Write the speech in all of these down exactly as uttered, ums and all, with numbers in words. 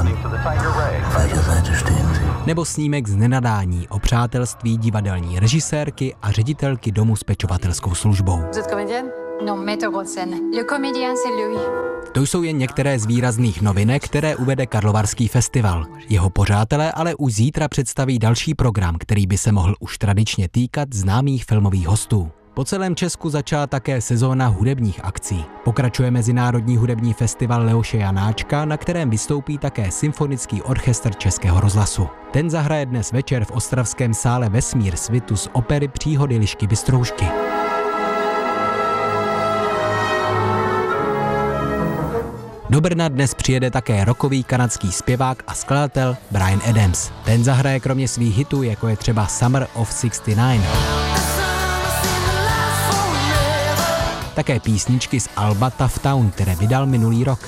Mann. Welcher Seite stehen Sie? Nebo snímek z nenadání o přátelství divadelní režisérky a ředitelky domu s pečovatelskou službou. Non, metteur en scène. Le comédien, c'est lui. To jsou jen některé z výrazných novinek, které uvede Karlovarský festival. Jeho pořádatelé ale už zítra představí další program, který by se mohl už tradičně týkat známých filmových hostů. Po celém Česku začala také sezóna hudebních akcí. Pokračuje Mezinárodní hudební festival Leoše Janáčka, na kterém vystoupí také Symfonický orchestr Českého rozhlasu. Ten zahraje dnes večer v ostravském sále Vesmír svitu z opery Příhody Lišky Bystroušky. Do Brna dnes přijede také rockový kanadský zpěvák a skladatel Bryan Adams. Ten zahraje kromě svých hitů, jako je třeba Summer of šedesát devět, také písničky z alba Tough Town, které vydal minulý rok.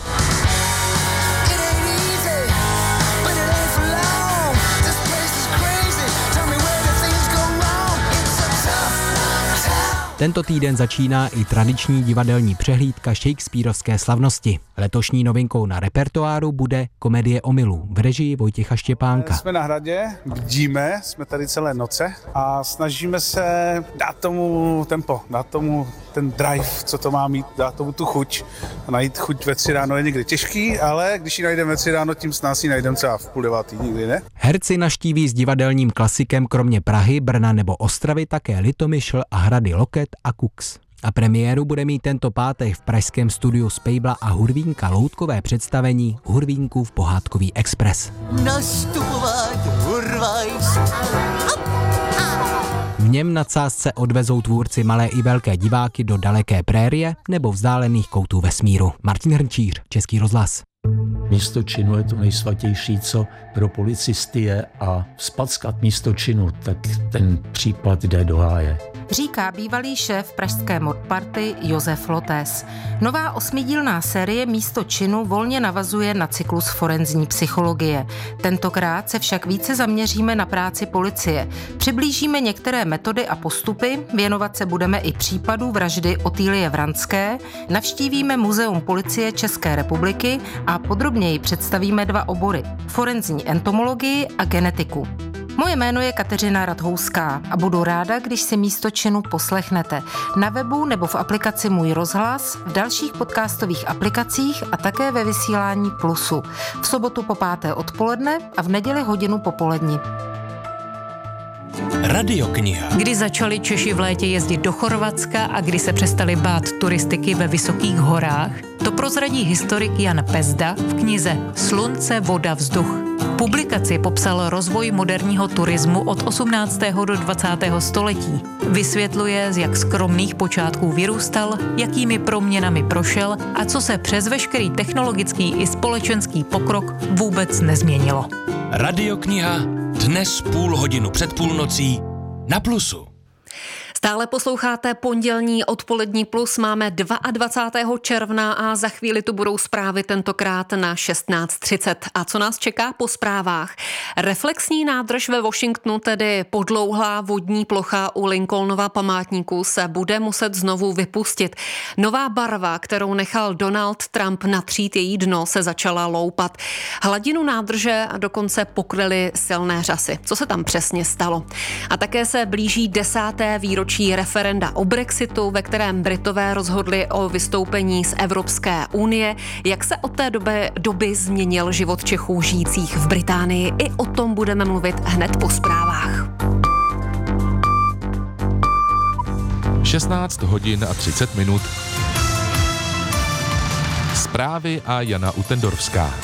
Tento týden začíná i tradiční divadelní přehlídka Shakespearovské slavnosti. Letošní novinkou na repertoáru bude Komedie omylů v režii Vojtěcha Štěpánka. Jsme na Hradě, bdíme, jsme tady celé noce a snažíme se dát tomu tempo, dát tomu ten drive, co to má mít, dát tomu tu chuť. A najít chuť ve tři ráno je někdy těžký, ale když ji najdeme ve tři ráno, tím s nás ji najdeme třeba v půl devátý, nikdy ne? Herci naštíví s divadelním klasikem kromě Prahy, Brna nebo Ostravy také Litomyšl a hrady Loket a Kux. A premiéru bude mít tento pátek v pražském studiu Spejbla a Hurvínka loutkové představení Hurvínkův pohádkový expres. V něm na sázce odvezou tvůrci malé i velké diváky do daleké prérie nebo vzdálených koutů vesmíru. Martin Hrnčíř, Český rozhlas. Místo činu je to nejsvatější, co pro policisty je, a vzpackat místo činu, tak ten případ jde do háje. Říká bývalý šéf pražské modparty Josef Lotes. Nová osmidílná série Místo činu volně navazuje na cyklus forenzní psychologie. Tentokrát se však více zaměříme na práci policie. Přiblížíme některé metody a postupy, věnovat se budeme i případu vraždy Otýlie Vranské, navštívíme Muzeum policie České republiky a podrobněji představíme dva obory: forenzní entomologii a genetiku. Moje jméno je Kateřina Radhouská a budu ráda, když si Místo činu poslechnete na webu nebo v aplikaci Můj rozhlas, v dalších podcastových aplikacích a také ve vysílání Plusu. V sobotu po páté odpoledne a v neděli hodinu popolední. Radiokniha. Kdy začali Češi v létě jezdit do Chorvatska a kdy se přestali bát turistiky ve vysokých horách, to prozradí historik Jan Pezda v knize Slunce, voda, vzduch. Publikaci popsal rozvoj moderního turismu od osmnáctého do dvacátého století. Vysvětluje, z jak skromných počátků vyrůstal, jakými proměnami prošel a co se přes veškerý technologický i společenský pokrok vůbec nezměnilo. Radiokniha dnes půl hodinu před půlnocí na Plusu. Stále posloucháte pondělní odpolední Plus, máme dvacátého druhého června a za chvíli tu budou zprávy, tentokrát na šestnáct třicet. A co nás čeká po zprávách? Reflexní nádrž ve Washingtonu, tedy podlouhlá vodní plocha u Lincolnova památníku, se bude muset znovu vypustit. Nová barva, kterou nechal Donald Trump natřít její dno, se začala loupat. Hladinu nádrže dokonce pokryly silné řasy. Co se tam přesně stalo? A také se blíží desáté výročí referenda o Brexitu, ve kterém Britové rozhodli o vystoupení z Evropské unie. Jak se od té doby, doby změnil život Čechů žijících v Británii? I o tom budeme mluvit hned po zprávách. šestnáct hodin a třicet minut. Zprávy a Jana Utendorská.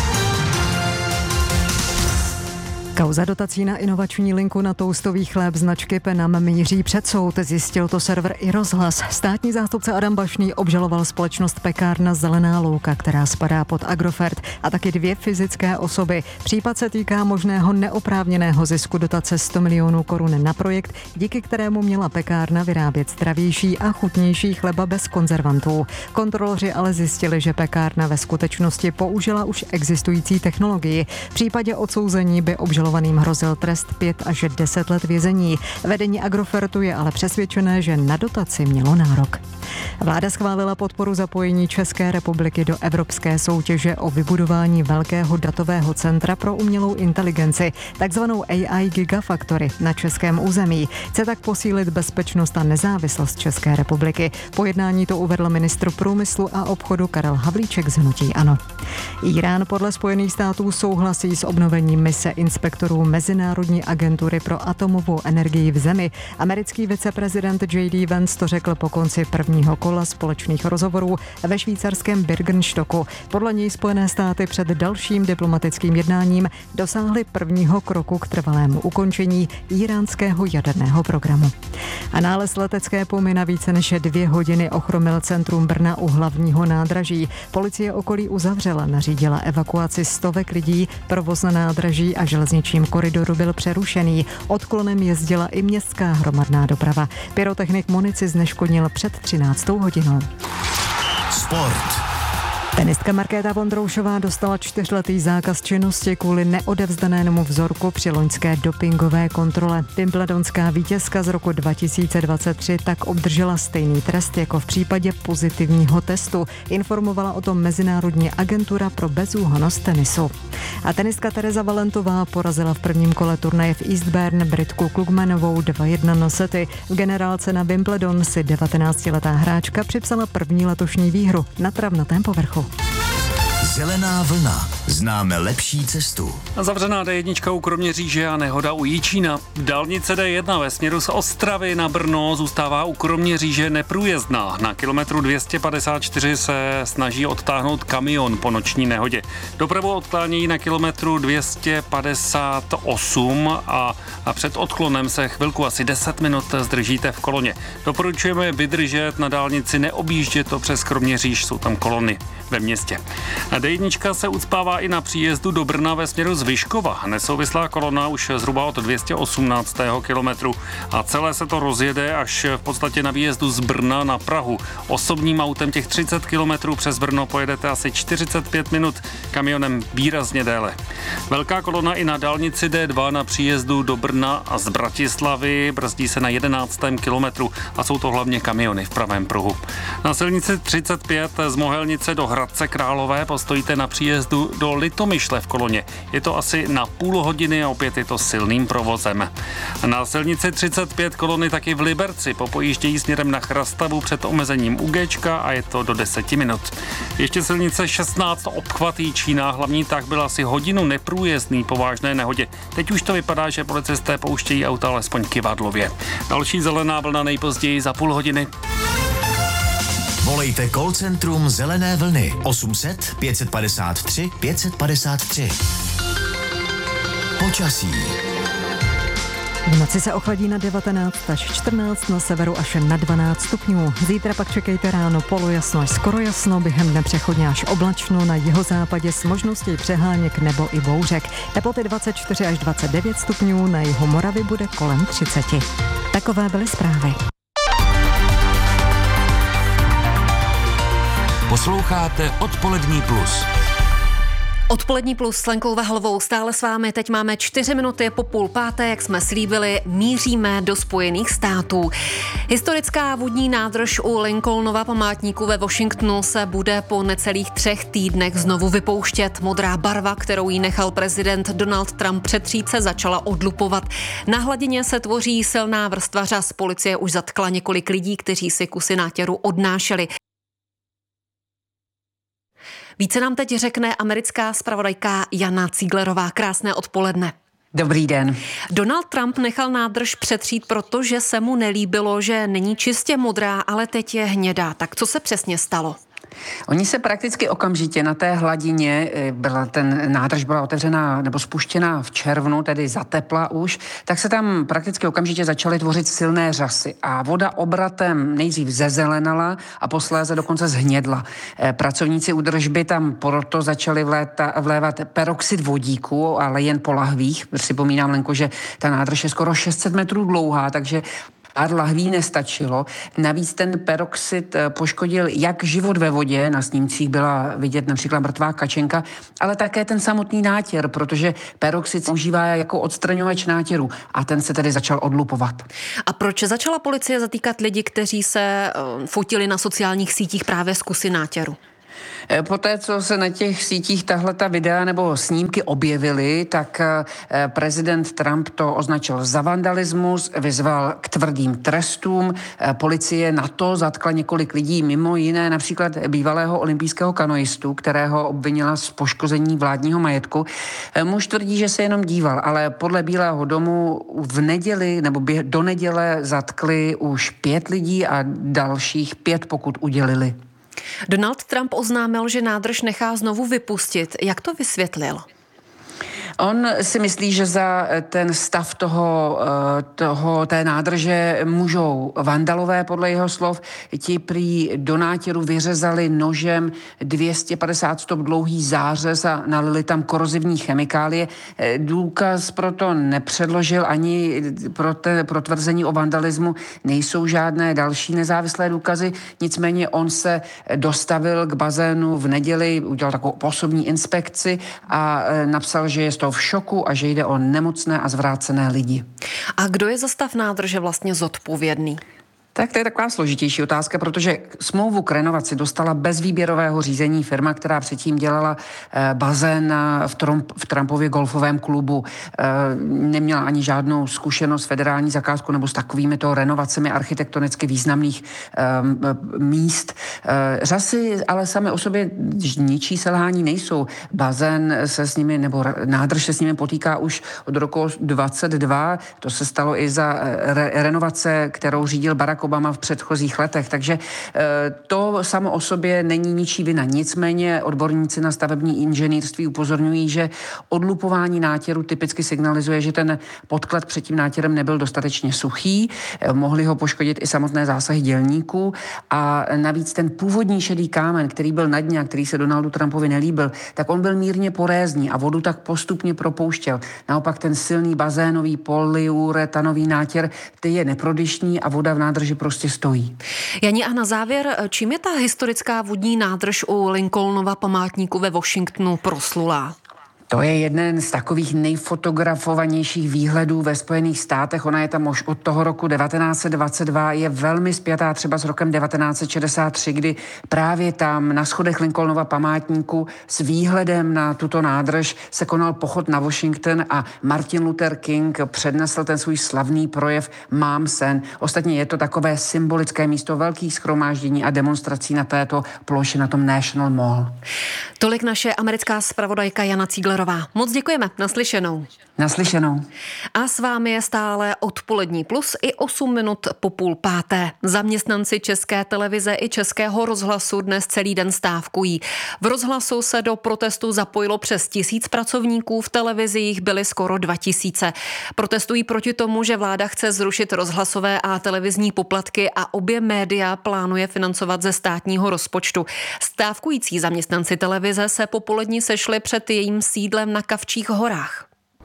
Kauza dotací na inovační linku na toustový chléb značky Penam míří před soud, zjistil to server iRozhlas. Státní zástupce Adam Bašný obžaloval společnost Pekárna Zelená louka, která spadá pod Agrofert, a taky dvě fyzické osoby. Případ se týká možného neoprávněného zisku dotace sto milionů korun na projekt, díky kterému měla pekárna vyrábět zdravější a chutnější chleba bez konzervantů. Kontroloři ale zjistili, že pekárna ve skutečnosti použila už existující technologii. V případě odsouzení by obžaloval obžalovaným hrozil trest pět až deset let vězení. Vedení Agrofertu je ale přesvědčené, že na dotaci mělo nárok. Vláda schválila podporu zapojení České republiky do evropské soutěže o vybudování velkého datového centra pro umělou inteligenci, takzvanou A I Gigafactory na českém území. Chce tak posílit bezpečnost a nezávislost České republiky. Po jednání to uvedl ministr průmyslu a obchodu Karel Havlíček z hnutí ANO. Irán podle Spojených států souhlasí s obnovením mise inspektorů Mezinárodní agentury pro atomovou energii v zemi. Americký viceprezident J D Vance to řekl po konci prvního kola společných rozhovorů ve švýcarském Birkenstocku. Podle něj Spojené státy před dalším diplomatickým jednáním dosáhly prvního kroku k trvalému ukončení iránského jaderného programu. A nález letecké pumy na více než dvě hodiny ochromil centrum Brna u hlavního nádraží. Policie okolí uzavřela, nařídila evakuaci stovek lidí, provoz na nádraží a železničním koridoru byl přerušený. Odklonem jezdila i městská hromadná doprava. Pyrotechnik munici zneškodnil před třináctou hodinou. Sport. Tenistka Markéta Vondroušová dostala čtyřletý zákaz činnosti kvůli neodevzdanému vzorku při loňské dopingové kontrole. Wimbledonská vítězka z roku dva tisíce dvacet tři tak obdržela stejný trest jako v případě pozitivního testu. Informovala o tom Mezinárodní agentura pro bezúhonnost tenisu. A tenistka Tereza Valentová porazila v prvním kole turnaje v Eastbourne Britku Klugmanovou dva jedna na sety. V generálce na Wimbledon si devatenáctiletá hráčka připsala první letošní výhru na travnatém povrchu. Zelená vlna. Známe lepší cestu. Zavřená D jedna u Kroměříže a nehoda u Jičína. Dálnice D jedna ve směru z Ostravy na Brno zůstává u Kroměříže neprůjezdná. Na kilometru dvě stě padesát čtyři se snaží odtáhnout kamion po noční nehodě. Dopravu odklánějí na kilometru dvě stě padesát osm a, a před odklonem se chvilku asi deset minut zdržíte v koloně. Doporučujeme vydržet na dálnici, neobjíždět to přes Kroměříž, jsou tam kolony ve městě. D jedna se ucpává i na příjezdu do Brna ve směru z Vyškova. Nesouvislá kolona už zhruba od dvě stě osmnáctého kilometru a celé se to rozjede až v podstatě na výjezdu z Brna na Prahu. Osobním autem těch třicet kilometrů přes Brno pojedete asi čtyřicet pět minut, kamionem výrazně déle. Velká kolona i na dálnici D dva na příjezdu do Brna a z Bratislavy brzdí se na jedenáctém kilometru a jsou to hlavně kamiony v pravém pruhu. Na silnici třicet pět z Mohelnice do Hradce Králové postojíte na příjezdu do Litomyšle v koloně. Je to asi na půl hodiny a opět je to silným provozem. Na silnici třicet pět kolony taky v Liberci popojíždějí směrem na Chrastavu před omezením U Gčka a je to do deseti minut. Ještě silnice šestnáct obchvat Jičína, hlavní tah byl asi hodinu neprůjezdný po vážné nehodě. Teď už to vypadá, že policisté pouštějí auta alespoň kyvadlově. Další zelená vlna nejpozději za půl hodiny. Volejte call centrum Zelené vlny osm set pět padesát tři pět padesát tři. Počasí. V noci se ochladí na devatenáct až čtrnáct, na severu až na dvanáct stupňů. Zítra pak čekejte ráno polojasno až skoro jasno, během dne přechodně až oblačno, na jihozápadě s možností přeháněk nebo i bouřek. Teploty dvacet čtyři až dvacet devět stupňů, na jihu Moravy bude kolem třicet. Takové byly zprávy. Posloucháte Odpolední plus. Odpolední plus s Lenkou Vahlovou stále s vámi. Teď máme čtyři minuty po půl páté, jak jsme slíbili, míříme do Spojených států. Historická vodní nádrž u Lincolnova památníku ve Washingtonu se bude po necelých třech týdnech znovu vypouštět. Modrá barva, kterou jí nechal prezident Donald Trump přetřít, se začala odlupovat. Na hladině se tvoří silná vrstva řas. Policie už zatkla několik lidí, kteří si kusy nátěru odnášeli. Více nám teď řekne americká zpravodajka Jana Cíglerová. Krásné odpoledne. Dobrý den. Donald Trump nechal nádrž přetřít, protože se mu nelíbilo, že není čistě modrá, ale teď je hnědá. Tak co se přesně stalo? Oni se prakticky okamžitě na té hladině, byla ten nádrž byla otevřená nebo spuštěná v červnu, tedy zatepla už, tak se tam prakticky okamžitě začaly tvořit silné řasy a voda obratem nejdřív zezelenala a posléze dokonce zhnědla. Pracovníci údržby tam proto začali vléta, vlévat peroxid vodíku, ale jen po lahvích. Připomínám, Lenko, že ta nádrž je skoro šest set metrů dlouhá, takže Pár lahví nestačilo. Navíc ten peroxid poškodil jak život ve vodě, na snímcích byla vidět například mrtvá kačenka, ale také ten samotný nátěr, protože peroxid se užívá jako odstraňovač nátěru a ten se tedy začal odlupovat. A proč začala policie zatýkat lidi, kteří se fotili na sociálních sítích právě z kusy nátěru? Poté, co se na těch sítích tahleta videa nebo snímky objevily, tak prezident Trump to označil za vandalismus, vyzval k tvrdým trestům. Policie na to zatkla několik lidí, mimo jiné například bývalého olympijského kanoistu, kterého obvinila z poškození vládního majetku. Muž tvrdí, že se jenom díval, ale podle Bílého domu v neděli nebo do neděle zatkli už pět lidí a dalších pět pokut udělili. Donald Trump oznámil, že nádrž nechá znovu vypustit. Jak to vysvětlil? On si myslí, že za ten stav toho, toho, té nádrže můžou vandalové, podle jeho slov. Ti prý do nátěru vyřezali nožem dvě stě padesát stop dlouhý zářez a nalili tam korozivní chemikálie. Důkaz proto nepředložil ani pro, te, pro tvrzení o vandalismu. Nejsou žádné další nezávislé důkazy, nicméně on se dostavil k bazénu v neděli, udělal takovou osobní inspekci a napsal, že je z toho v šoku a že jde o nemocné a zvrácené lidi. A kdo je za stav nádrže vlastně zodpovědný? Tak to je taková složitější otázka, protože smlouvu k renovaci dostala bez výběrového řízení firma, která předtím dělala eh, bazén v, Trump, v Trumpově golfovém klubu. Eh, neměla ani žádnou zkušenost federální zakázku nebo s takovými to renovacemi architektonicky významných eh, míst. Eh, řasy ale sami o sobě ničí selhání nejsou. Bazén se s nimi, nebo nádrž se s nimi potýká už od roku dvacet dva. To se stalo i za re, renovace, kterou řídil Barack Obama v předchozích letech, takže to samo o sobě není ničí vina. Nicméně odborníci na stavební inženýrství upozorňují, že odlupování nátěru typicky signalizuje, že ten podklad před tím nátěrem nebyl dostatečně suchý, mohli ho poškodit i samotné zásahy dělníků a navíc ten původní šedý kámen, který byl na dně a který se Donaldu Trumpovi nelíbil, tak on byl mírně porézní a vodu tak postupně propouštěl. Naopak ten silný bazénový polyuretanový nátěr, ty je neprodyšný a voda v nádrži prostě stojí. Jani, a na závěr, čím je ta historická vodní nádrž u Lincolnova památníku ve Washingtonu proslulá? To je jeden z takových nejfotografovanějších výhledů ve Spojených státech. Ona je tam už od toho roku devatenáct set dvacet dva, je velmi spjatá třeba s rokem devatenáct set šedesát tři, kdy právě tam na schodech Lincolnova památníku s výhledem na tuto nádrž se konal pochod na Washington a Martin Luther King přednesl ten svůj slavný projev Mám sen. Ostatně je to takové symbolické místo velkých shromáždění a demonstrací na této ploše na tom National Mall. Tolik naše americká zpravodajka Jana Cíglerová. Moc děkujeme, naslyšenou. Naslyšenou. A s vámi je stále Odpolední plus i osm minut po půl páté. Zaměstnanci České televize i Českého rozhlasu dnes celý den stávkují. V rozhlasu se do protestu zapojilo přes tisíc pracovníků, v televizi jich byly skoro dva tisíce. Protestují proti tomu, že vláda chce zrušit rozhlasové a televizní poplatky a obě média plánuje financovat ze státního rozpočtu. Stávkující zaměstnanci televize se popolední sešli před jejím sídlem na Kavčích horách.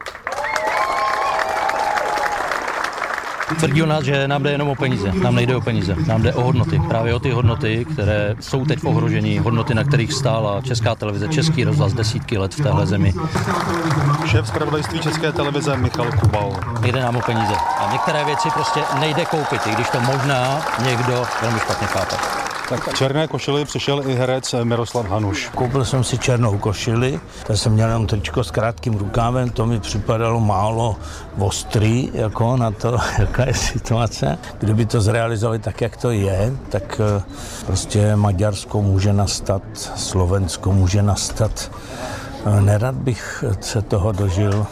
Tvrdí o nás, že nám jde jenom o peníze. Nám nejde o peníze, nám jde o hodnoty. Právě o ty hodnoty, které jsou teď v ohrožení, hodnoty, na kterých stála Česká televize, Český rozhlas desítky let v téhle zemi. Šéf zpravodajství České televize Michal Kubal. Nejde nám o peníze. A některé věci prostě nejde koupit, i když to možná někdo velmi špatně chápe. Tak v černé košili přišel i herec Miroslav Hanuš. Koupil jsem si černou košili, tak jsem měl jenom tričko s krátkým rukávem, to mi připadalo málo ostrý, jako na to, jaká je situace. Kdyby to zrealizovali tak, jak to je, tak prostě Maďarsko může nastat, Slovensko může nastat. Nerad bych se toho dožil.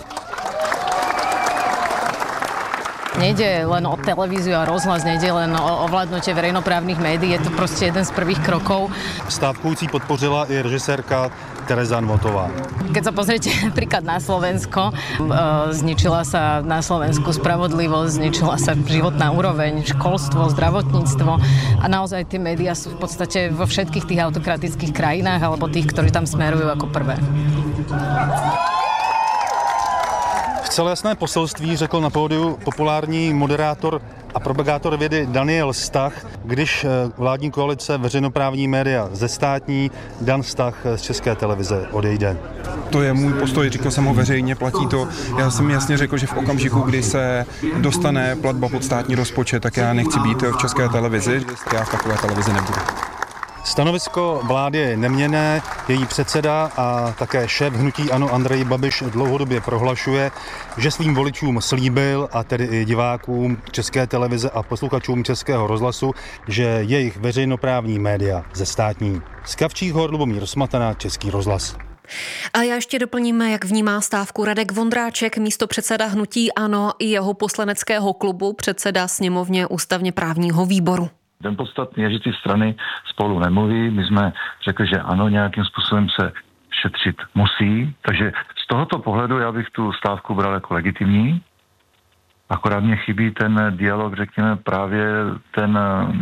Nejde len o televíziu a rozhlas, nejde len o ovládnutie verejnoprávnych médií, je to prostě jeden z prvých krokov. Stávkující podpořila i režisérka Tereza Nvotová. Keď sa pozriete napríklad na Slovensko, zničila sa na Slovensku spravodlivosť, zničila sa životná úroveň, školstvo, zdravotníctvo a naozaj tie médiá sú v podstate vo všetkých tých autokratických krajinách alebo tých, ktorí tam smerujú ako prvé. Zcela jasné poselství řekl na pódiu populární moderátor a propagátor vědy Daniel Stach, když vládní koalice veřejnoprávní média zestátní, Dan Stach z České televize odejde. To je můj postoj, říkal jsem ho veřejně, platí to. Já jsem jasně řekl, že v okamžiku, kdy se dostane platba pod státní rozpočet, tak já nechci být v České televizi, já v takové televizi nebudu. Stanovisko vlády je neměnné, její předseda a také šéf hnutí ANO Andrej Babiš dlouhodobě prohlašuje, že svým voličům slíbil, a tedy i divákům České televize a posluchačům Českého rozhlasu, že jejich veřejnoprávní média zestátní. Z Kavčích hor Lubomír Smatana, Český rozhlas. A já ještě doplníme, jak vnímá stávku Radek Vondráček, místopředseda hnutí ANO i jeho poslaneckého klubu, předseda sněmovně ústavně právního výboru. Ten podstatný je, že ty strany spolu nemluví. My jsme řekli, že ano, nějakým způsobem se šetřit musí. Takže z tohoto pohledu já bych tu stávku bral jako legitimní. Akorát mě chybí ten dialog, řekněme, právě ten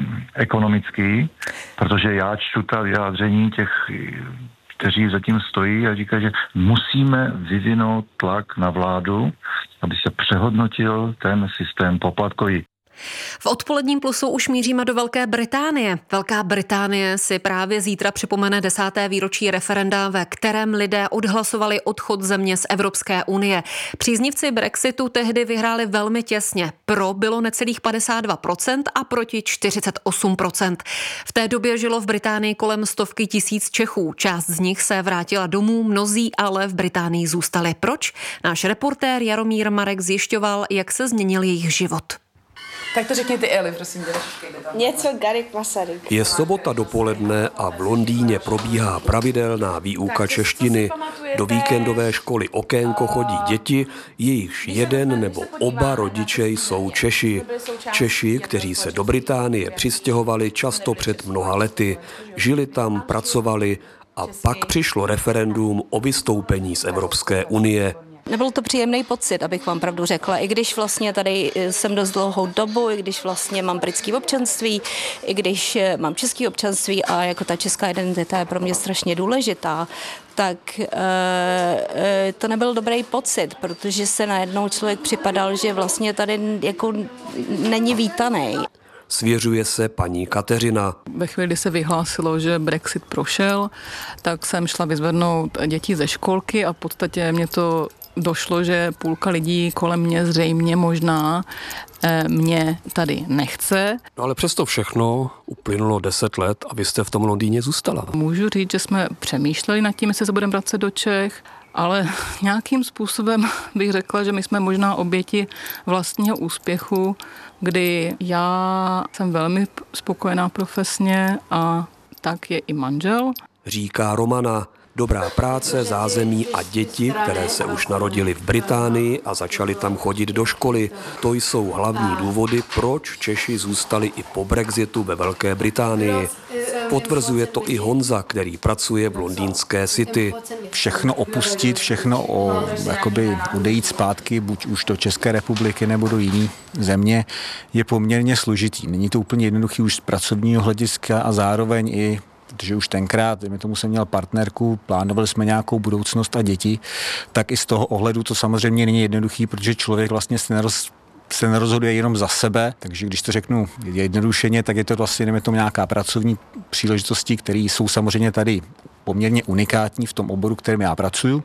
ekonomický, protože já čtu ta vyjádření těch, kteří zatím stojí a říkají, že musíme vyvinout tlak na vládu, aby se přehodnotil ten systém poplatkový. V odpoledním plusu už míříme do Velké Británie. Velká Británie si právě zítra připomene desáté výročí referenda, ve kterém lidé odhlasovali odchod země z Evropské unie. Příznivci Brexitu tehdy vyhráli velmi těsně. Pro bylo necelých padesát dva procent a proti čtyřicet osm procent. V té době žilo v Británii kolem stovky tisíc Čechů. Část z nich se vrátila domů, mnozí ale v Británii zůstali. Proč? Náš reportér Jaromír Marek zjišťoval, jak se změnil jejich život. Tak to řekni ty, Eli, prosím tě. Něco Gary Masaryk. Je sobota dopoledne a v Londýně probíhá pravidelná výuka češtiny. Do víkendové školy Okénko chodí děti, jejichž jeden nebo oba rodiče jsou Češi. Češi, kteří se do Británie přistěhovali často před mnoha lety. Žili tam, pracovali a pak přišlo referendum o vystoupení z Evropské unie. Nebyl to příjemný pocit, abych vám pravdu řekla, i když vlastně tady jsem dost dlouhou dobu, i když vlastně mám britské občanství, i když mám české občanství a jako ta česká identita je pro mě strašně důležitá, tak e, to nebyl dobrý pocit, protože se najednou člověk připadal, že vlastně tady jako není vítaný. Svěřuje se paní Kateřina. Ve chvíli, kdy se vyhlásilo, že Brexit prošel, tak jsem šla vyzvednout děti ze školky a v podstatě mě to došlo, že půlka lidí kolem mě zřejmě možná mě tady nechce. No ale přesto všechno uplynulo deset let a vy jste v tom Londýně zůstala. Můžu říct, že jsme přemýšleli nad tím, jestli se budeme vracet do Čech, ale nějakým způsobem bych řekla, že my jsme možná oběti vlastního úspěchu, kdy já jsem velmi spokojená profesně a tak je i manžel. Říká Romana. Dobrá práce, zázemí a děti, které se už narodily v Británii a začaly tam chodit do školy. To jsou hlavní důvody, proč Češi zůstali i po Brexitu ve Velké Británii. Potvrzuje to i Honza, který pracuje v londýnské City. Všechno opustit, všechno o, jakoby odejít zpátky, buď už do České republiky nebo do jiné země, je poměrně složitý. Není to úplně jednoduchý už z pracovního hlediska a zároveň i protože už tenkrát, my tomu jsem měl partnerku, plánovali jsme nějakou budoucnost a děti, tak i z toho ohledu to samozřejmě není jednoduchý, protože člověk vlastně se neroz, se nerozhoduje jenom za sebe, takže když to řeknu jednodušeně, tak je to vlastně nevím, tomu nějaká pracovní příležitosti, které jsou samozřejmě tady poměrně unikátní v tom oboru, kterým já pracuju.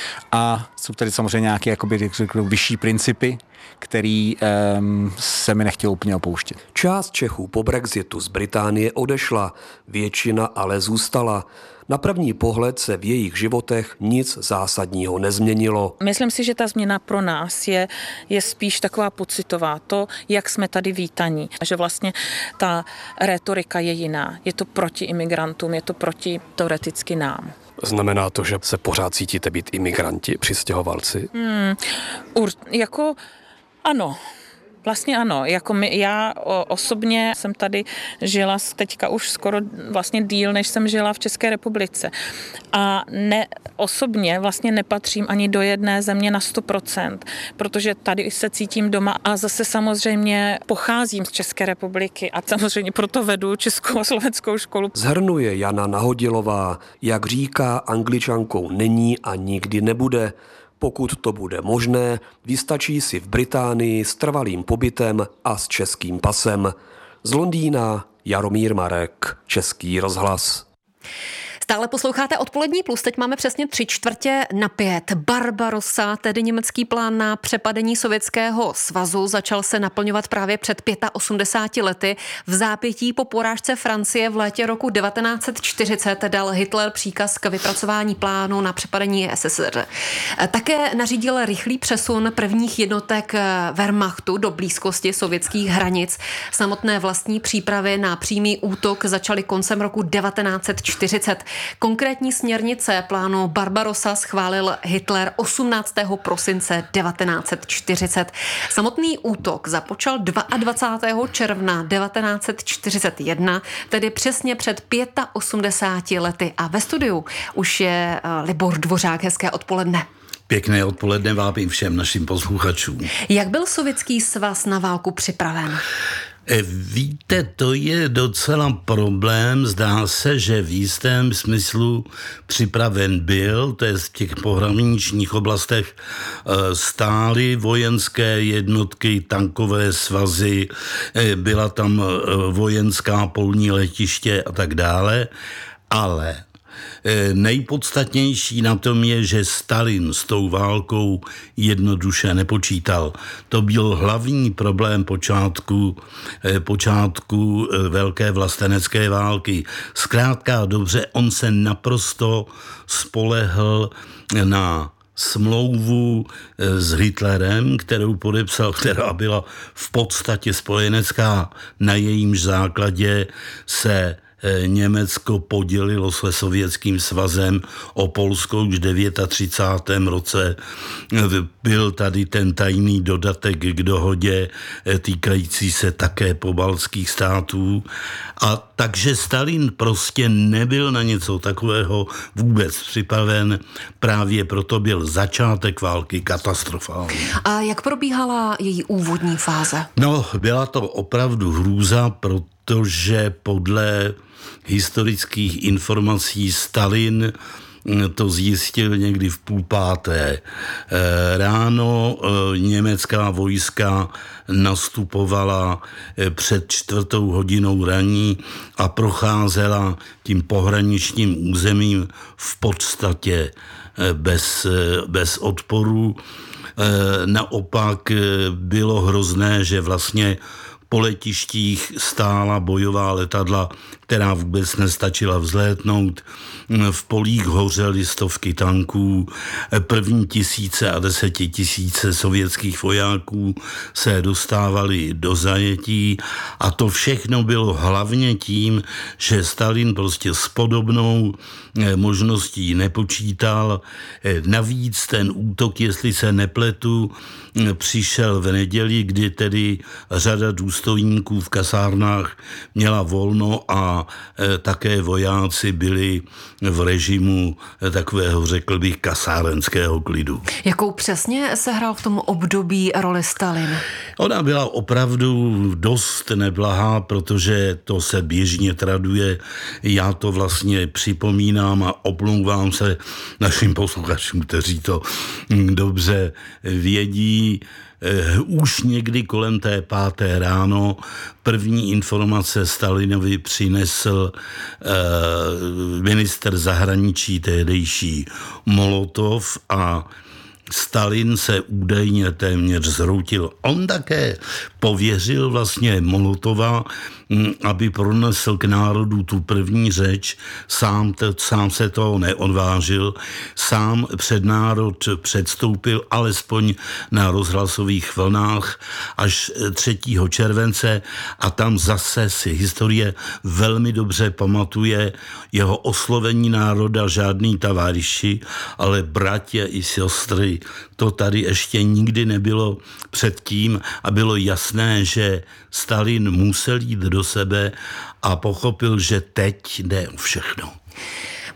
A jsou tady samozřejmě nějaké jakoby, řeknu, vyšší principy, který um, se mi nechtěl úplně opouštět. Část Čechů po Brexitu z Británie odešla, většina ale zůstala. Na první pohled se v jejich životech nic zásadního nezměnilo. Myslím si, že ta změna pro nás je, je spíš taková pocitová, to, jak jsme tady vítaní. Že vlastně ta rétorika je jiná. Je to proti imigrantům, je to proti teoreticky nám. Znamená to, že se pořád cítíte být imigranti, přistěhovalci? Hmm, ur, jako ano. Vlastně ano, jako my, já osobně jsem tady žila teďka už skoro vlastně díl, než jsem žila v České republice. A ne, osobně vlastně nepatřím ani do jedné země na sto procent, protože tady se cítím doma a zase samozřejmě pocházím z České republiky a samozřejmě proto vedu Českou a slovenskou školu. Zhrnuje Jana Nahodilová, jak říká, Angličankou není a nikdy nebude. Pokud to bude možné, vystačí si v Británii s trvalým pobytem a s českým pasem. Z Londýna Jaromír Marek, Český rozhlas. Stále posloucháte Odpolední plus, teď máme přesně tři čtvrtě na pět. Barbarossa, tedy německý plán na přepadení Sovětského svazu, začal se naplňovat právě před osmdesáti pěti lety. V zápětí po porážce Francie v létě roku devatenáct set čtyřicet dal Hitler příkaz k vypracování plánu na přepadení S S S R. Také nařídil rychlý přesun prvních jednotek Wehrmachtu do blízkosti sovětských hranic. Samotné vlastní přípravy na přímý útok začaly koncem roku devatenáct set čtyřicet. Konkrétní směrnice plánu Barbarossa schválil Hitler osmnáctého prosince devatenáct set čtyřicet. Samotný útok započal dvacátého druhého června devatenáct set čtyřicet jedna, tedy přesně před osmdesáti pěti lety. A ve studiu už je Libor Dvořák. Hezké odpoledne. Pěkné odpoledne vám i všem našim posluchačům. Jak byl Sovětský svaz na válku připraven? Víte, to je docela problém. Zdá se, že v jistém smyslu připraven byl, to je v těch pohraničních oblastech stály vojenské jednotky, tankové svazy, byla tam vojenská polní letiště a tak dále, ale nejpodstatnější na tom je, že Stalin s tou válkou jednoduše nepočítal. To byl hlavní problém počátku, počátku velké vlastenecké války. Zkrátka dobře, on se naprosto spolehl na smlouvu s Hitlerem, kterou podepsal, která byla v podstatě spojenecká, na jejímž základě se Německo podělilo se Sovětským svazem o Polsko už v třicátém devátém roce. Byl tady ten tajný dodatek k dohodě týkající se také pobaltských států. A takže Stalin prostě nebyl na něco takového vůbec připraven. Právě proto byl začátek války katastrofální. A jak probíhala její úvodní fáze? No, byla to opravdu hrůza, protože podle historických informací Stalin to zjistil někdy v půl páté. Ráno německá vojska nastupovala před čtvrtou hodinou raní a procházela tím pohraničním územím v podstatě bez, bez odporu. Naopak bylo hrozné, že vlastně po letištích stála bojová letadla, která vůbec nestačila vzlétnout. V polích hořely stovky tanků, první tisíce a desetitisíce sovětských vojáků se dostávali do zajetí a to všechno bylo hlavně tím, že Stalin prostě s podobnou možností nepočítal. Navíc ten útok, jestli se nepletu, přišel v neděli, kdy tedy řada důstojníků v kasárnách měla volno a také vojáci byli v režimu takového, řekl bych, kasárenského klidu. Jakou přesně sehrál v tom období roli Stalin? Ona byla opravdu dost neblahá, protože to se běžně traduje. Já to vlastně připomínám a omlouvám se našim posluchačům, kteří to dobře vědí. Už někdy kolem té páté ráno první informace Stalinovi přinesl eh, ministr zahraničí tehdejší Molotov a Stalin se údajně téměř zhroutil. On také pověřil vlastně Molotova, aby pronesl k národu tu první řeč, sám, te, sám se toho neodvážil, sám před národ předstoupil alespoň na rozhlasových vlnách až třetího července a tam zase si historie velmi dobře pamatuje jeho oslovení národa žádný taváriši, ale bratě i sestry. To tady ještě nikdy nebylo předtím a bylo jasné, že Stalin musel jít do sebe a pochopil, že teď jde o všechno.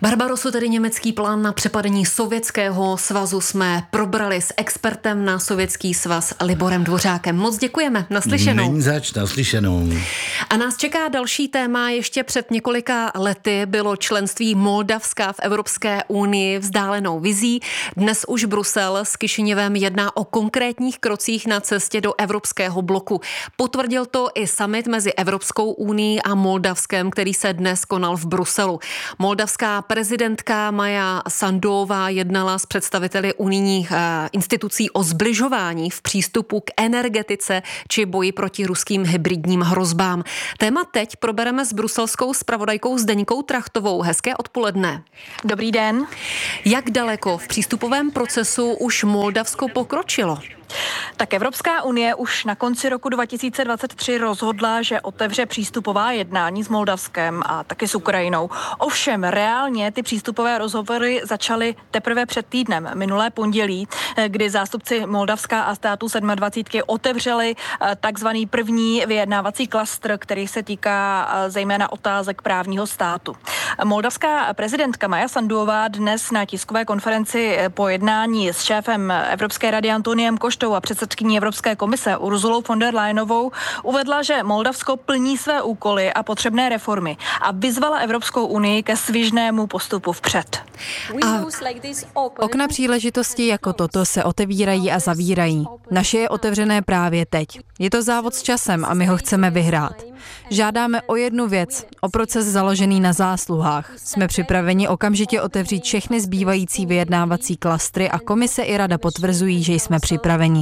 Barbarosu, tedy německý plán na přepadení Sovětského svazu, jsme probrali s expertem na Sovětský svaz Liborem Dvořákem. Moc děkujeme, naslyšenou. Není zač, naslyšenou. A nás čeká další téma. Ještě před několika lety bylo členství Moldavska v Evropské unii vzdálenou vizí. Dnes už Brusel s Kišiněvem jedná o konkrétních krocích na cestě do evropského bloku. Potvrdil to i summit mezi Evropskou unií a Moldavskem, který se dnes konal v Bruselu. Moldavská prezidentka Maja Sandová jednala s představiteli unijních institucí o zbližování v přístupu k energetice či boji proti ruským hybridním hrozbám. Téma teď probereme s bruselskou zpravodajkou Zdeňkou Trachtovou. Hezké odpoledne. Dobrý den. Jak daleko v přístupovém procesu už Moldavsko pokročilo? Tak Evropská unie už na konci roku dva tisíce dvacet tři rozhodla, že otevře přístupová jednání s Moldavskem a taky s Ukrajinou. Ovšem reálně ty přístupové rozhovory začaly teprve před týdnem, minulé pondělí, kdy zástupci Moldavska a států sedmadvacítky otevřeli takzvaný první vyjednávací klastr, který se týká zejména otázek právního státu. Moldavská prezidentka Maja Sandová dnes na tiskové konferenci po jednání s šéfem Evropské rady Antoniem Koštou a předsedkyní Evropské komise Urzulou von der Leyenovou uvedla, že Moldavsko plní své úkoly a potřebné reformy a vyzvala Evropskou unii ke svižnému postupu vpřed. A okna příležitosti jako toto se otevírají a zavírají. Naše je otevřené právě teď. Je to závod s časem a my ho chceme vyhrát. Žádáme o jednu věc, o proces založený na zásluhách. Jsme připraveni okamžitě otevřít všechny zbývající vyjednávací klastry a komise i rada potvrzují, že jsme připraveni.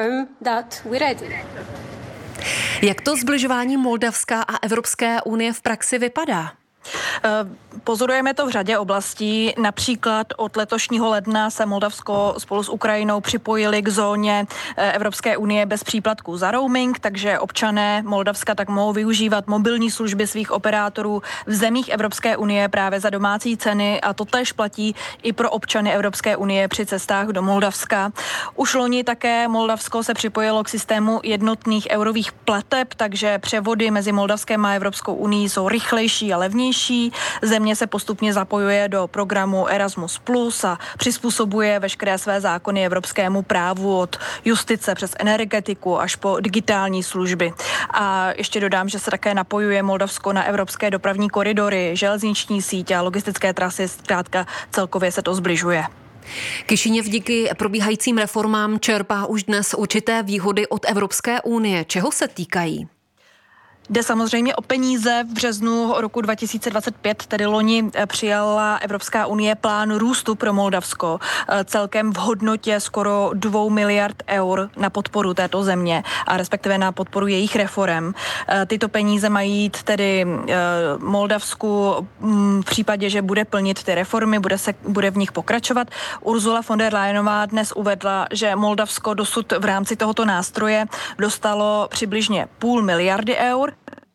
Jak to zbližování Moldavska a Evropské unie v praxi vypadá? Pozorujeme to v řadě oblastí. Například od letošního ledna se Moldavsko spolu s Ukrajinou připojili k zóně Evropské unie bez příplatků za roaming, takže občané Moldavska tak mohou využívat mobilní služby svých operátorů v zemích Evropské unie právě za domácí ceny a to též platí i pro občany Evropské unie při cestách do Moldavska. Už loni také Moldavsko se připojilo k systému jednotných eurových plateb, takže převody mezi Moldavskem a Evropskou unii jsou rychlejší a levnější. Země se postupně zapojuje do programu Erasmus plus a přizpůsobuje veškeré své zákony evropskému právu od justice přes energetiku až po digitální služby. A ještě dodám, že se také napojuje Moldavsko na evropské dopravní koridory, železniční síť a logistické trasy, zkrátka celkově se to zbližuje. Kišiněv díky probíhajícím reformám čerpá už dnes určité výhody od Evropské unie. Čeho se týkají? Jde samozřejmě o peníze. V březnu roku dva tisíce dvacet pět, tedy loni, přijala Evropská unie plán růstu pro Moldavsko celkem v hodnotě skoro dvou miliard eur na podporu této země a respektive na podporu jejich reforem. Tyto peníze mají jít tedy Moldavsku v případě, že bude plnit ty reformy, bude, se, bude v nich pokračovat. Urzula von der Leyenová dnes uvedla, že Moldavsko dosud v rámci tohoto nástroje dostalo přibližně půl miliardy eur.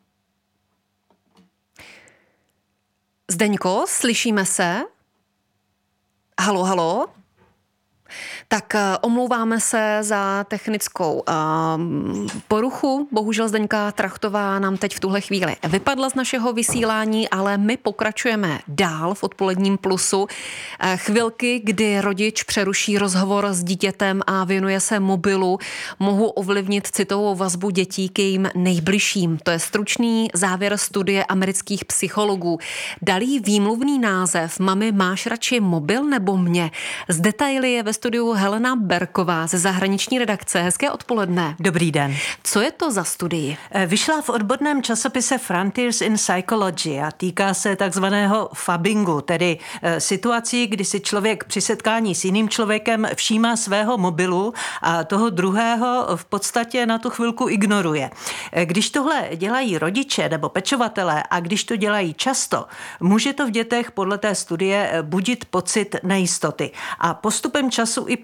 Zdeňko, slyšíme se? Halo, halo? Tak omlouváme se za technickou um, poruchu. Bohužel Zdeňka Trachtová nám teď v tuhle chvíli vypadla z našeho vysílání, ale my pokračujeme dál v odpoledním plusu. Chvilky, kdy rodič přeruší rozhovor s dítětem a věnuje se mobilu, mohou ovlivnit citovou vazbu dětí k jejím nejbližším. To je stručný závěr studie amerických psychologů. Dali výmluvný název Mami, máš radši mobil nebo mě? Z detaily je ve studiu Helena Berková ze zahraniční redakce. Hezké odpoledne. Dobrý den. Co je to za studii? Vyšla v odborném časopise Frontiers in Psychology a týká se takzvaného fabbingu, tedy situací, kdy si člověk při setkání s jiným člověkem všímá svého mobilu a toho druhého v podstatě na tu chvilku ignoruje. Když tohle dělají rodiče nebo pečovatelé a když to dělají často, může to v dětech podle té studie budit pocit nejistoty. A postupem času i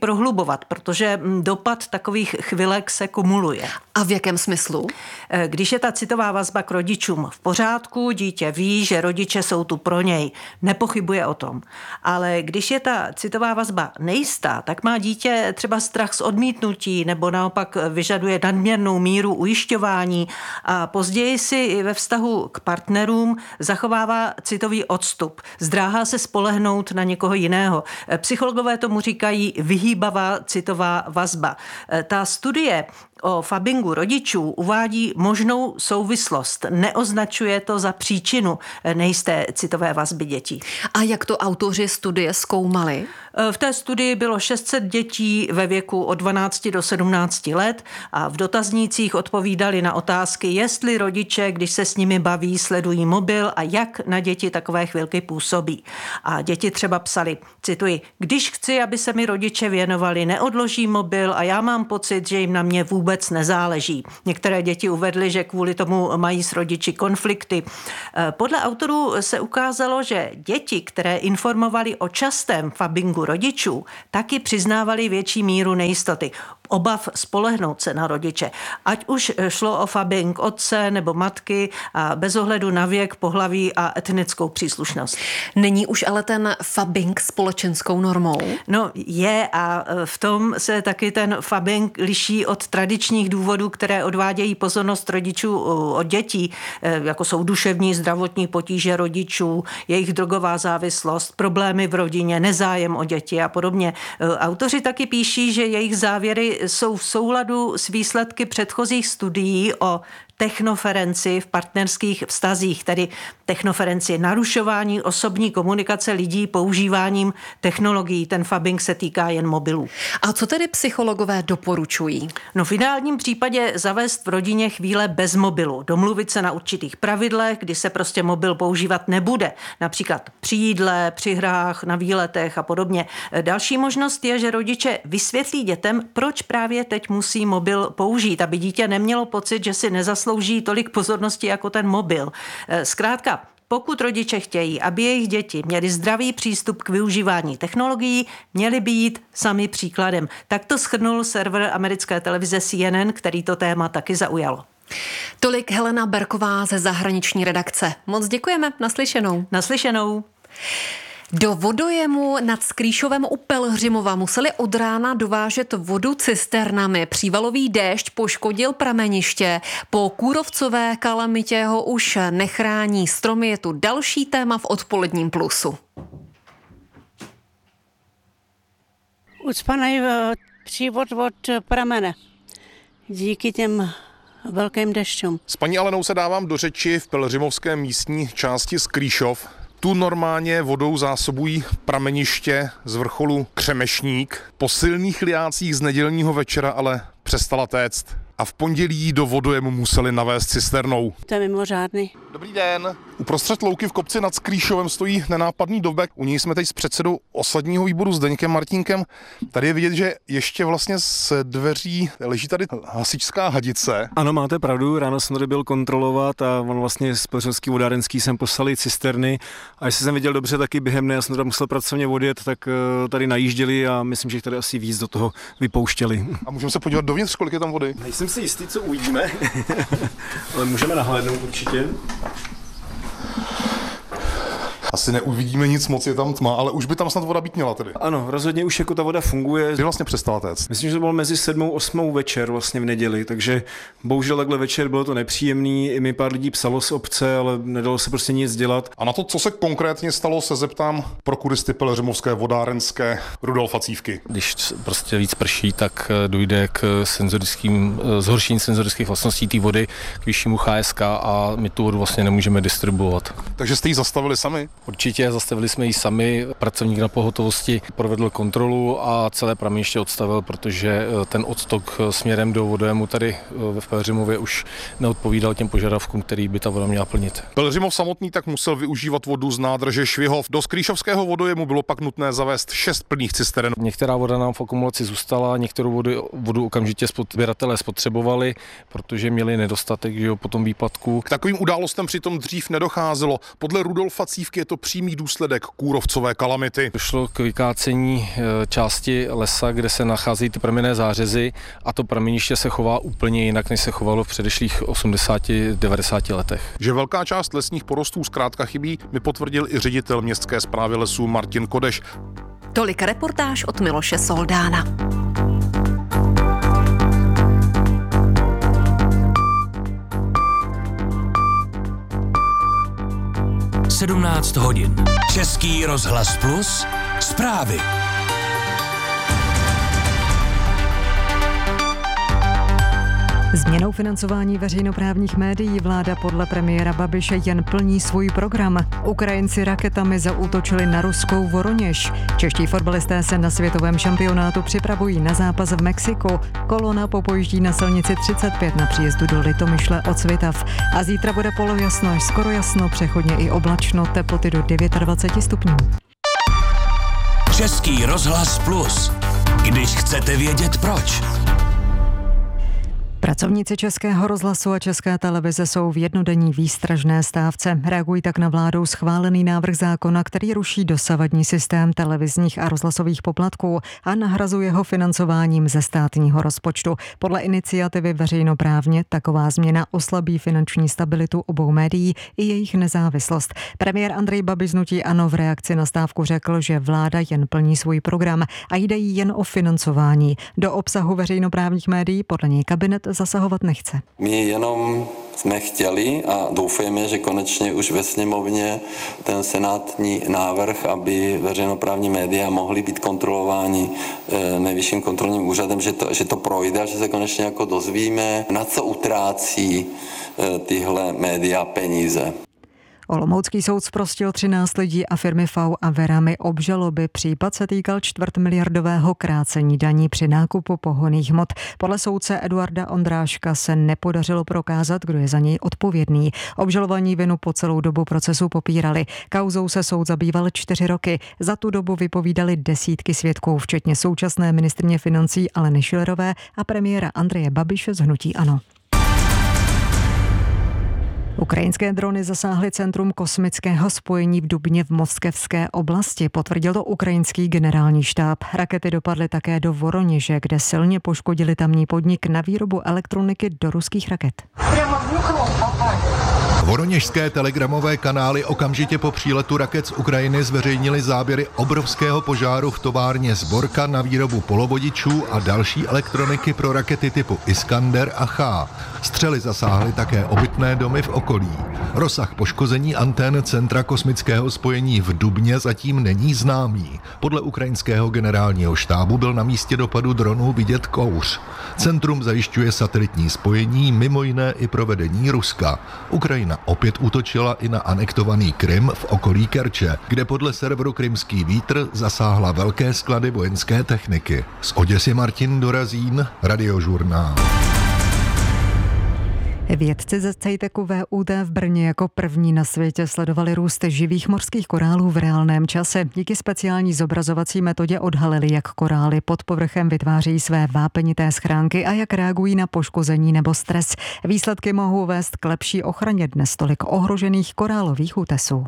prohlubovat, protože dopad takových chvilek se kumuluje. A v jakém smyslu? Když je ta citová vazba k rodičům v pořádku, dítě ví, že rodiče jsou tu pro něj, nepochybuje o tom. Ale když je ta citová vazba nejistá, tak má dítě třeba strach z odmítnutí nebo naopak vyžaduje nadměrnou míru ujišťování a později si ve vztahu k partnerům zachovává citový odstup. Zdráhá se spolehnout na někoho jiného. Psychologové tomu říkají vyhýbavá citová vazba. Ta studie o fabbingu rodičů uvádí možnou souvislost. Neoznačuje to za příčinu nejisté citové vazby dětí. A jak to autoři studie zkoumali? V té studii bylo šest set dětí ve věku od dvanácti do sedmnácti let a v dotaznících odpovídali na otázky, jestli rodiče, když se s nimi baví, sledují mobil a jak na děti takové chvilky působí. A děti třeba psali, cituji, když chci, aby se mi rodiče věnovali, neodloží mobil a já mám pocit, že jim na mě vůbec nezáleží. Některé děti uvedly, že kvůli tomu mají s rodiči konflikty. Podle autorů se ukázalo, že děti, které informovali o častém fabbingu rodičů, taky přiznávali větší míru nejistoty, obav spolehnout se na rodiče. Ať už šlo o fabbing otce nebo matky a bez ohledu na věk, pohlaví a etnickou příslušnost. Není už ale ten fabbing společenskou normou? No je a v tom se taky ten fabbing liší od tradičních důvodů, které odvádějí pozornost rodičů od dětí, jako jsou duševní, zdravotní potíže rodičů, jejich drogová závislost, problémy v rodině, nezájem o děti a podobně. Autoři taky píší, že jejich závěry jsou v souladu s výsledky předchozích studií o technoferenci v partnerských vztazích, tedy technoferenci narušování osobní komunikace lidí používáním technologií. Ten fabbing se týká jen mobilů. A co tedy psychologové doporučují? No v ideálním případě zavést v rodině chvíle bez mobilu, domluvit se na určitých pravidlech, kdy se prostě mobil používat nebude. Například při jídle, při hrách, na výletech a podobně. Další možnost je, že rodiče vysvětlí dětem, proč právě teď musí mobil použít, aby dítě nemělo pocit, že si nezaslouží slouží tolik pozornosti jako ten mobil. Zkrátka, pokud rodiče chtějí, aby jejich děti měli zdravý přístup k využívání technologií, měli by jít sami příkladem. Tak to shrnul server americké televize C N N, který to téma taky zaujalo. Tolik Helena Berková ze zahraniční redakce. Moc děkujeme, naslyšenou. Naslyšenou. Do vodojemu nad Skrýšovem u Pelhřimova museli od rána dovážet vodu cisternami. Přívalový déšť poškodil prameniště. Po kůrovcové kalamitě ho už nechrání stromy. Je tu další téma v odpoledním plusu. Ucpaný přívod od pramene. Díky těm velkým dešťům. S paní Alenou se dávám do řeči v pelhřimovské místní části Skrýšov. Tu normálně vodou zásobují prameniště z vrcholu Křemešník. Po silných liácích z nedělního večera ale přestala téct. A v pondělí ji do vodojemu museli navést cisternou. To je mimořádný. Dobrý den. Uprostřed louky v kopci nad Skrýšovem stojí nenápadný dovbek. U něj jsme teď s předsedou osadního výboru Zdeňkem Martínkem. Tady je vidět, že ještě vlastně z dveří leží tady hasičská hadice. Ano, máte pravdu, ráno jsem tady byl kontrolovat a on vlastně z Pelhřimský vodárenský sem poslali cisterny a jestli jsem viděl dobře, taky během dne, já jsem tady musel pracovně odjet, tak tady najížděli a myslím, že jich tady asi víc do toho vypouštěli. A můžeme se podívat dovnitř, kolik je tam vody? Nejsem si jistý, co uvidíme, ale můžeme nahlédnout určitě. Asi neuvidíme nic moc, je tam tma, ale už by tam snad voda být měla tedy. Ano, rozhodně už jako ta voda funguje. Kdy vlastně přestala téct? Myslím, že to bylo mezi sedmou a osmou večer vlastně v neděli, takže bohužel takhle večer bylo to nepříjemný, i mi pár lidí psalo z obce, ale nedalo se prostě nic dělat. A na to, co se konkrétně stalo, se zeptám prokuristy pelhřimovské vodárenské Rudolfa Cívky. Když prostě víc prší, tak dojde k senzorickým, zhoršení senzorických vlastností té vody, k vyššímu H S K a my tu vodu vlastně nemůžeme distribuovat. Takže jste ji zastavili sami? Určitě, zastavili jsme ji sami, pracovník na pohotovosti provedl kontrolu a celé prameniště odstavil, protože ten odtok směrem do vodojemu tady ve Pelhřimově už neodpovídal těm požadavkům, který by ta voda měla plnit. Pelhřimov samotný tak musel využívat vodu z nádrže Švihov. Do skrýšovského vodojemu bylo pak nutné zavést šest plných cisteren. Některá voda nám v akumulaci zůstala, některou vodu, vodu okamžitě sběratelé spotřebovali, protože měli nedostatek, že jo, po tom výpadku. K takovým událostem přitom dřív nedocházelo. Podle Rudolfa Cívky je to to přímý důsledek kůrovcové kalamity. Došlo k vykácení části lesa, kde se nacházejí ty pramenné zářezy a to prameniště se chová úplně jinak, než se chovalo v předešlých osmdesáti devadesáti letech. Že velká část lesních porostů zkrátka chybí, mi potvrdil i ředitel městské správy lesů Martin Kodeš. Tolik reportáž od Miloše Soldána. sedmnáct hodin. Český rozhlas Plus. Zprávy. Změnou financování veřejnoprávních médií vláda podle premiéra Babiše jen plní svůj program. Ukrajinci raketami zaútočili na ruskou Voroněž. Čeští fotbalisté se na světovém šampionátu připravují na zápas v Mexiku. Kolona popojíždí na silnici třicet pět na příjezdu do Litomyšle od Svitav. A zítra bude polojasno až skoro jasno, přechodně i oblačno, teploty do dvacet devět stupňů. Český rozhlas Plus. Když chcete vědět proč. Pracovníci Českého rozhlasu a České televize jsou v jednodenní výstražné stávce. Reagují tak na vládou schválený návrh zákona, který ruší dosavadní systém televizních a rozhlasových poplatků a nahrazuje ho financováním ze státního rozpočtu. Podle iniciativy veřejnoprávně taková změna oslabí finanční stabilitu obou médií i jejich nezávislost. Premiér Andrej Babiš z hnutí ANO v reakci na stávku řekl, že vláda jen plní svůj program a jde jí jen o financování. Do obsahu veřejnoprávních médií podle něj kabinet zasahovat nechce. My jenom jsme chtěli a doufujeme, že konečně už ve sněmovně ten senátní návrh, aby veřejnoprávní média mohly být kontrolováni nejvyšším kontrolním úřadem, že to, že to projde a že se konečně jako dozvíme, na co utrácí tyhle média peníze. Olomoucký soud zprostil třináct lidí a firmy V a Verami obžaloby. Případ se týkal čtvrtmiliardového krácení daní při nákupu pohonných hmot. Podle soudce Eduarda Ondráška se nepodařilo prokázat, kdo je za něj odpovědný. Obžalovaní vinu po celou dobu procesu popírali. Kauzou se soud zabýval čtyři roky. Za tu dobu vypovídali desítky svědků, včetně současné ministryně financí Aleny Schillerové a premiéra Andreje Babiše z hnutí ANO. Ukrajinské drony zasáhly centrum kosmického spojení v Dubně v Moskevské oblasti, potvrdil to ukrajinský generální štáb. Rakety dopadly také do Voroněže, kde silně poškodili tamní podnik na výrobu elektroniky do ruských raket. Voroněžské telegramové kanály okamžitě po příletu raket z Ukrajiny zveřejnili záběry obrovského požáru v továrně Zborka na výrobu polovodičů a další elektroniky pro rakety typu Iskander a Chá. Střely zasáhly také obytné domy v okolí. Rozsah poškození antén centra kosmického spojení v Dubně zatím není známý. Podle ukrajinského generálního štábu byl na místě dopadu dronů vidět kouř. Centrum zajišťuje satelitní spojení, mimo jiné i provedení Ruska. Ukrajina opět útočila i na anektovaný Krym v okolí Kerče, kde podle serveru Krymský vítr zasáhla velké sklady vojenské techniky. Z Oděsy Martin Dorazín, Radiožurnál. Vědci ze Cejteku V U T v Brně jako první na světě sledovali růst živých mořských korálů v reálném čase. Díky speciální zobrazovací metodě odhalili, jak korály pod povrchem vytváří své vápenité schránky a jak reagují na poškození nebo stres. Výsledky mohou vést k lepší ochraně dnes tolik ohrožených korálových útesů.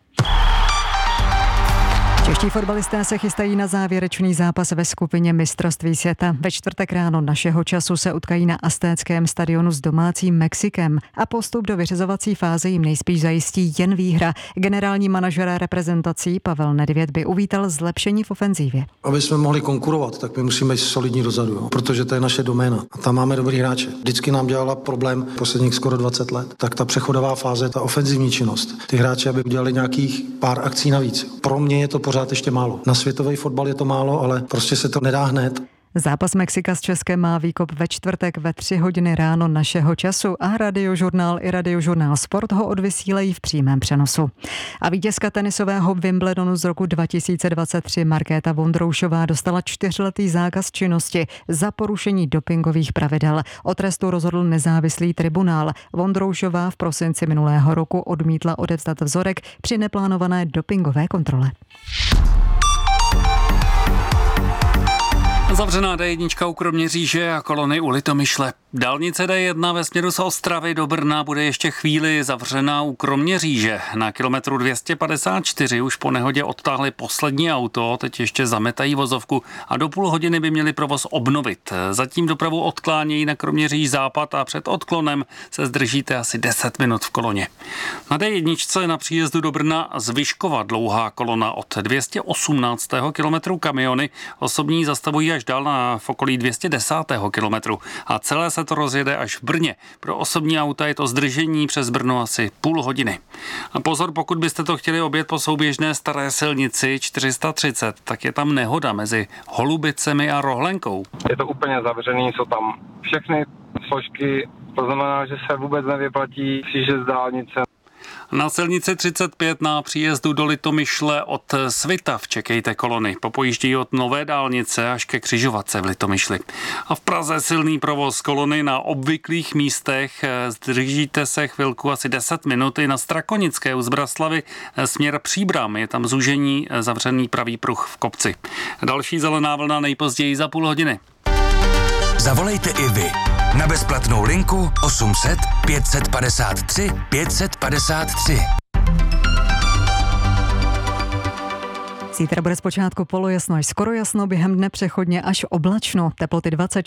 Čeští fotbalisté se chystají na závěrečný zápas ve skupině mistrovství světa. Ve čtvrtek ráno našeho času se utkají na Aztéckém stadionu s domácím Mexikem a postup do vyřazovací fáze jim nejspíš zajistí jen výhra. Generální manažer reprezentací Pavel Nedvěd by uvítal zlepšení v ofenzívě. Aby jsme mohli konkurovat, tak my musíme být solidní dozadu, jo? Protože to je naše doména. A tam máme dobrý hráče. Vždycky nám dělala problém posledních skoro dvacet let. Tak ta přechodová fáze, ta ofenzivní činnost. Ty hráči, aby udělali nějakých pár akcí navíc. Pro mě je to pořád ještě málo. Na světový fotbal je to málo, ale prostě se to nedá hned. Zápas Mexika s Českem má výkop ve čtvrtek ve tři hodiny ráno našeho času a Radiožurnál i Radiožurnál Sport ho odvysílejí v přímém přenosu. A vítězka tenisového Wimbledonu z roku dva tisíce dvacet tři Markéta Vondroušová dostala čtyřletý zákaz činnosti za porušení dopingových pravidel. O trestu rozhodl nezávislý tribunál. Vondroušová v prosinci minulého roku odmítla odevzdat vzorek při neplánované dopingové kontrole. Zavřená D jedna u Kroměříže a kolony u Litomyšle. Dálnice D jedna ve směru z Ostravy do Brna bude ještě chvíli zavřená u Kroměříže. Na kilometru dvě stě padesát čtyři už po nehodě odtáhli poslední auto, teď ještě zametají vozovku a do půl hodiny by měli provoz obnovit. Zatím dopravu odklánějí na Kroměříž západ a před odklonem se zdržíte asi deset minut v koloně. Na D jedna na příjezdu do Brna z Vyškova dlouhá kolona od dvě stě osmnáctého kilometru kamiony, osobní zastavují až dál na v okolí dvě stě desátého kilometru a celé se to rozjede až v Brně. Pro osobní auta je to zdržení přes Brno asi půl hodiny. A pozor, pokud byste to chtěli objet po souběžné staré silnici čtyři sta třicet, tak je tam nehoda mezi Holubicemi a Rohlenkou. Je to úplně zavřený, jsou tam všechny složky, to znamená, že se vůbec nevyplatí přijíždět z dálnice. Na silnici třicet pět na příjezdu do Litomyšle od Svitav čekejte kolony. Popojíždí od Nové dálnice až ke křižovatce v Litomyšli. A v Praze silný provoz kolony na obvyklých místech. Zdržíte se chvilku asi deset minut i na Strakonické u Zbraslavy směr Příbram. Je tam zúžení, zavřený pravý pruh v kopci. Další zelená vlna nejpozději za půl hodiny. Zavolejte i vy na bezplatnou linku osm set pět set padesát tři pět set padesát tři. Zítra bude zpočátku polojasno až skoro jasno, během dne přechodně až oblačno. Teploty dvacet